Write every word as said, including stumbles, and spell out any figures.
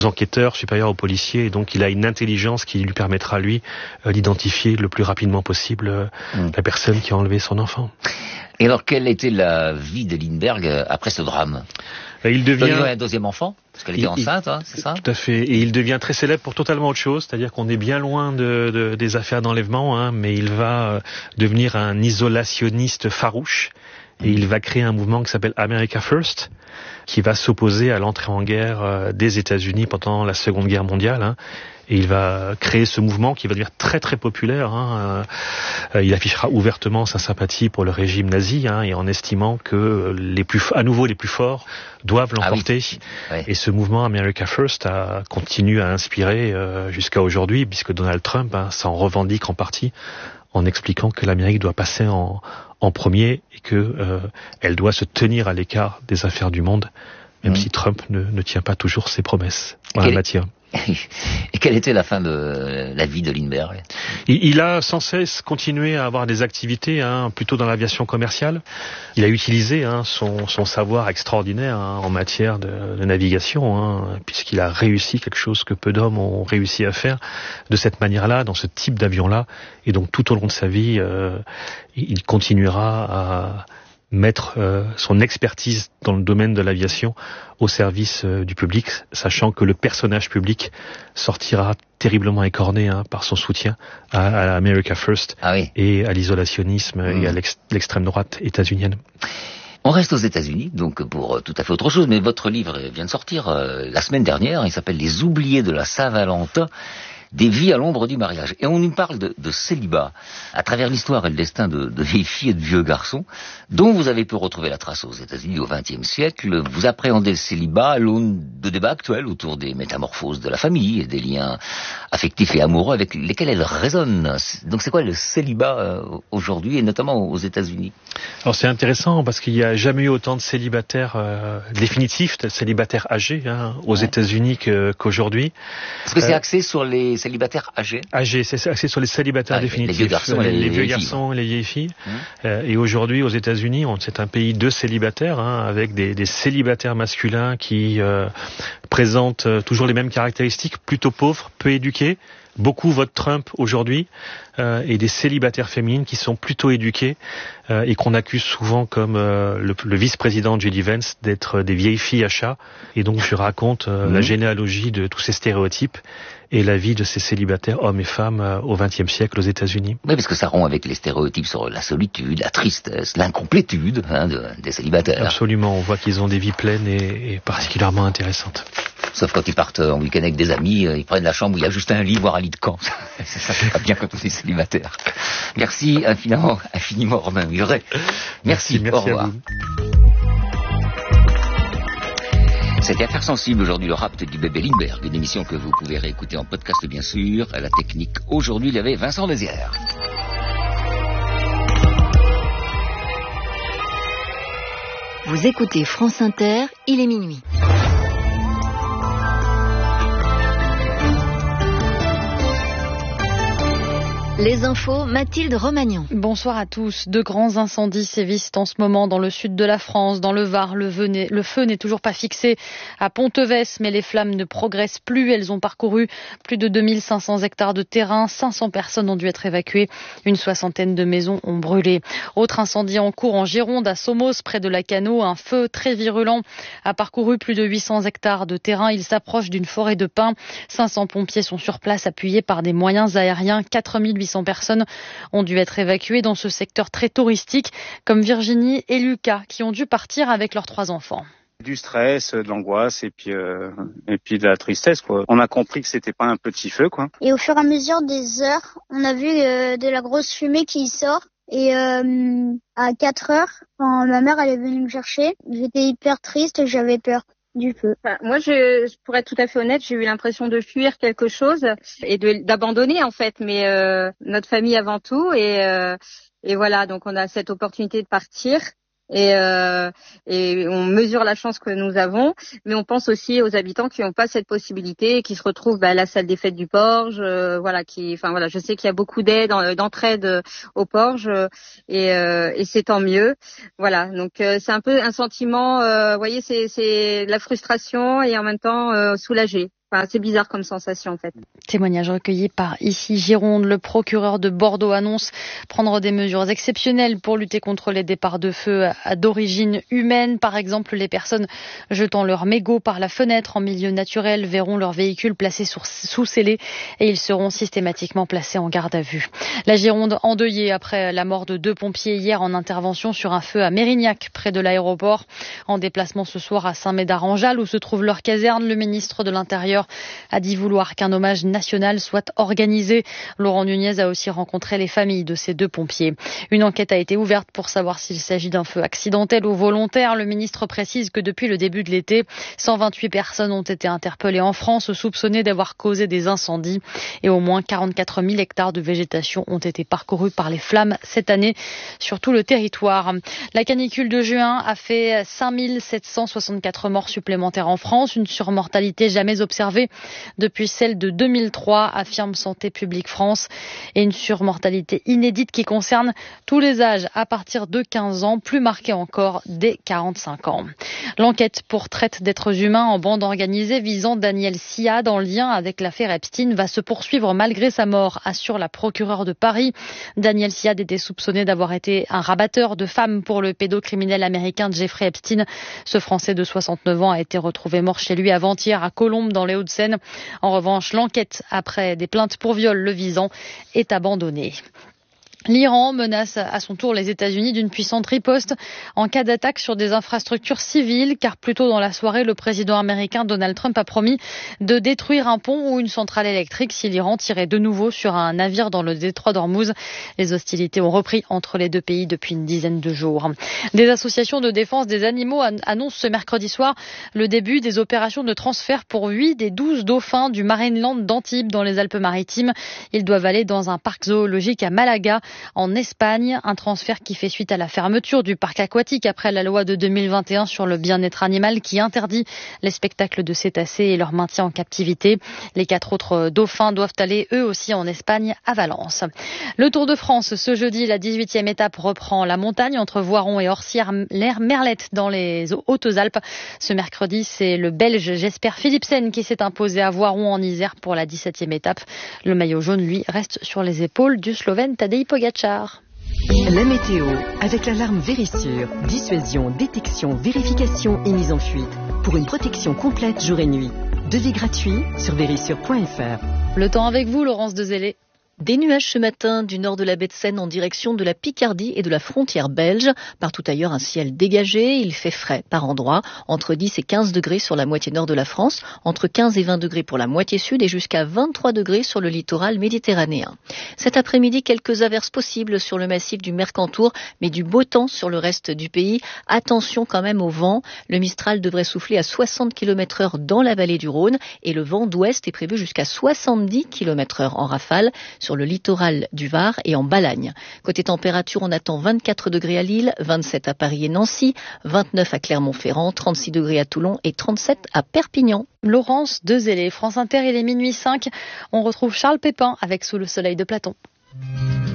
enquêteurs, supérieurs aux policiers, et donc il a une intelligence qui lui permettra, lui, euh, d'identifier le plus rapidement possible euh, mmh. la personne qui a enlevé son enfant. Et alors, quelle était la vie de Lindbergh après ce drame ? Il devient il a un deuxième enfant, parce qu'elle était il, enceinte, hein, c'est ça ? Tout à fait. Et il devient très célèbre pour totalement autre chose, c'est-à-dire qu'on est bien loin de, de, des affaires d'enlèvement, hein, mais il va devenir un isolationniste farouche. Et il va créer un mouvement qui s'appelle America First, qui va s'opposer à l'entrée en guerre euh, des États-Unis pendant la Seconde Guerre mondiale. Hein. Et il va créer ce mouvement qui va devenir très très populaire. Hein. Euh, il affichera ouvertement sa sympathie pour le régime nazi, hein, et en estimant que les plus, à nouveau les plus forts doivent l'emporter. Ah oui. Oui. Et ce mouvement America First a continue à inspirer euh, jusqu'à aujourd'hui, puisque Donald Trump hein, s'en revendique en partie en expliquant que l'Amérique doit passer en, en premier et que euh, elle doit se tenir à l'écart des affaires du monde, même mmh. si Trump ne, ne tient pas toujours ses promesses en la matière. Et quelle était la fin de la vie de Lindbergh ? il, il a sans cesse continué à avoir des activités, hein, plutôt dans l'aviation commerciale. Il a utilisé hein, son, son savoir extraordinaire hein, en matière de, de navigation, hein, puisqu'il a réussi quelque chose que peu d'hommes ont réussi à faire de cette manière-là, dans ce type d'avion-là. Et donc tout au long de sa vie, euh, il continuera à mettre euh, son expertise dans le domaine de l'aviation au service euh, du public, sachant que le personnage public sortira terriblement écorné hein, par son soutien à, à America First ah oui. et à l'isolationnisme mmh. et à l'ex- l'extrême droite états-unienne. On reste aux États-Unis, donc pour euh, tout à fait autre chose, mais votre livre vient de sortir euh, la semaine dernière, il s'appelle « Les oubliés de la Saint-Valentin ». Des vies à l'ombre du mariage. Et on nous parle de, de célibat, à travers l'histoire et le destin de, de vieilles filles et de vieux garçons, dont vous avez pu retrouver la trace aux États-Unis au vingtième siècle. Vous appréhendez le célibat à l'aune de débats actuels autour des métamorphoses de la famille et des liens affectifs et amoureux avec lesquels elle résonne. Donc c'est quoi le célibat euh, aujourd'hui, et notamment aux États-Unis ? Alors c'est intéressant parce qu'il n'y a jamais eu autant de célibataires euh, définitifs, de célibataires âgés hein, aux ouais. États-Unis que, qu'aujourd'hui. Est-ce que c'est euh, axé sur les célibataires âgés. Âgés, c'est axé sur les célibataires ah, définitifs. Les vieux garçons et les, les, les vieux filles. garçons et les vieilles filles. Mmh. Euh, et aujourd'hui, aux États-Unis, on, c'est un pays de célibataires, hein, avec des, des célibataires masculins qui euh, présentent euh, toujours les mêmes caractéristiques, plutôt pauvres, peu éduqués. Beaucoup votent Trump aujourd'hui, euh, et des célibataires féminines qui sont plutôt éduquées euh, et qu'on accuse souvent comme euh, le, le vice-président J D Vance d'être des vieilles filles à chat. Et donc je raconte euh, mmh. la généalogie de tous ces stéréotypes et la vie de ces célibataires hommes et femmes euh, au vingtième siècle aux États-Unis. Oui, parce que ça rompt avec les stéréotypes sur la solitude, la tristesse, l'incomplétude hein, de, des célibataires. Absolument, on voit qu'ils ont des vies pleines et, et particulièrement intéressantes. Sauf quand ils partent en week-end avec des amis, ils prennent la chambre où il y a juste un lit, voire un lit de camp. Ça fait pas bien quand on est célibataire. Merci infiniment, infiniment Romain Muret. Merci, merci, merci au revoir. C'était Affaires sensibles aujourd'hui, le rapt du bébé Lindbergh, une émission que vous pouvez réécouter en podcast bien sûr. À la technique aujourd'hui, il y avait Vincent Désières. Vous écoutez France Inter, il est minuit. Les infos, Mathilde Romagnan. Bonsoir à tous. De grands incendies sévissent en ce moment dans le sud de la France, dans le Var. Le, venet, le feu n'est toujours pas fixé à Ponteves, mais les flammes ne progressent plus. Elles ont parcouru plus de deux mille cinq cents hectares de terrain. cinq cents personnes ont dû être évacuées. Une soixantaine de maisons ont brûlé. Autre incendie en cours en Gironde, à Somos, près de la Cano. Un feu très virulent a parcouru plus de huit cents hectares de terrain. Il s'approche d'une forêt de pins. cinq cents pompiers sont sur place, appuyés par des moyens aériens. quatre mille huit cents personnes ont dû être évacuées dans ce secteur très touristique, comme Virginie et Lucas, qui ont dû partir avec leurs trois enfants. Du stress, de l'angoisse et puis euh, et puis de la tristesse quoi. On a compris que c'était pas un petit feu quoi. Et au fur et à mesure des heures, on a vu euh, de la grosse fumée qui sort. Et euh, à quatre heures, quand ma mère elle est venue me chercher, j'étais hyper triste, j'avais peur du feu. Enfin, moi, je, pour être tout à fait honnête, j'ai eu l'impression de fuir quelque chose et de, d'abandonner en fait, mais euh, notre famille avant tout. Et, euh, et voilà, donc on a cette opportunité de partir. Et, euh, et on mesure la chance que nous avons, mais on pense aussi aux habitants qui n'ont pas cette possibilité, qui se retrouvent bah, à la salle des fêtes du Porge, euh, voilà, qui, enfin voilà, je sais qu'il y a beaucoup d'aide, d'entraide au Porge, et, euh, et c'est tant mieux, voilà. Donc euh, c'est un peu un sentiment, euh, vous voyez, c'est, c'est la frustration et en même temps euh, soulagé. Enfin, c'est bizarre comme sensation en fait. Témoignage recueilli par Ici Gironde. Le procureur de Bordeaux annonce prendre des mesures exceptionnelles pour lutter contre les départs de feu d'origine humaine. Par exemple, les personnes jetant leur mégot par la fenêtre en milieu naturel verront leur véhicule placé sur, sous scellé et ils seront systématiquement placés en garde à vue. La Gironde endeuillée après la mort de deux pompiers hier en intervention sur un feu à Mérignac, près de l'aéroport. En déplacement ce soir à Saint-Médard-en-Jalles où se trouve leur caserne, le ministre de l'Intérieur a dit vouloir qu'un hommage national soit organisé. Laurent Nunez a aussi rencontré les familles de ces deux pompiers. Une enquête a été ouverte pour savoir s'il s'agit d'un feu accidentel ou volontaire. Le ministre précise que depuis le début de l'été, cent vingt-huit personnes ont été interpellées en France, soupçonnées d'avoir causé des incendies et au moins quarante-quatre mille hectares de végétation ont été parcourus par les flammes cette année sur tout le territoire. La canicule de juin a fait cinq mille sept cent soixante-quatre morts supplémentaires en France, une surmortalité jamais observée depuis celle de deux mille trois, affirme Santé publique France, et une surmortalité inédite qui concerne tous les âges à partir de quinze ans, plus marquée encore dès quarante-cinq ans. L'enquête pour traite d'êtres humains en bande organisée visant Daniel Siad en lien avec l'affaire Epstein va se poursuivre malgré sa mort, assure la procureure de Paris. Daniel Siad était soupçonné d'avoir été un rabatteur de femmes pour le pédocriminel américain Jeffrey Epstein. Ce Français de soixante-neuf ans a été retrouvé mort chez lui avant-hier à Colombes dans les Hauts-de-Seine. En revanche, l'enquête après des plaintes pour viol le visant est abandonnée. L'Iran menace à son tour les États-Unis d'une puissante riposte en cas d'attaque sur des infrastructures civiles, car plus tôt dans la soirée, le président américain Donald Trump a promis de détruire un pont ou une centrale électrique si l'Iran tirait de nouveau sur un navire dans le détroit d'Ormuz. Les hostilités ont repris entre les deux pays depuis une dizaine de jours. Des associations de défense des animaux annoncent ce mercredi soir le début des opérations de transfert pour huit des douze dauphins du Marineland d'Antibes dans les Alpes-Maritimes. Ils doivent aller dans un parc zoologique à Malaga, en Espagne, un transfert qui fait suite à la fermeture du parc aquatique après la loi de deux mille vingt et un sur le bien-être animal qui interdit les spectacles de cétacés et leur maintien en captivité. Les quatre autres dauphins doivent aller eux aussi en Espagne à Valence. Le Tour de France, ce jeudi, la dix-huitième étape reprend la montagne entre Voiron et Orsières-Merlette dans les Hautes-Alpes. Ce mercredi, c'est le Belge Jesper Philipsen qui s'est imposé à Voiron en Isère pour la dix-septième étape. Le maillot jaune, lui, reste sur les épaules du Slovène Tadej Pogačar. La météo, avec l'alarme Vérissure. Dissuasion, détection, vérification et mise en fuite. Pour une protection complète jour et nuit. Devis gratuit sur vérissure point f r. Le temps avec vous, Laurence Dezélé. Des nuages ce matin du nord de la baie de Seine en direction de la Picardie et de la frontière belge. Partout ailleurs, un ciel dégagé. Il fait frais par endroits, entre dix et quinze degrés sur la moitié nord de la France, entre quinze et vingt degrés pour la moitié sud et jusqu'à vingt-trois degrés sur le littoral méditerranéen. Cet après-midi, quelques averses possibles sur le massif du Mercantour, mais du beau temps sur le reste du pays. Attention quand même au vent. Le Mistral devrait souffler à soixante kilomètres heure dans la vallée du Rhône et le vent d'ouest est prévu jusqu'à soixante-dix kilomètres heure en rafale sur le littoral du Var et en Balagne. Côté température, on attend vingt-quatre degrés à Lille, vingt-sept à Paris et Nancy, vingt-neuf à Clermont-Ferrand, trente-six degrés à Toulon et trente-sept à Perpignan. Laurence Dezélé, France Inter, il est minuit cinq. On retrouve Charles Pépin avec Sous le soleil de Platon.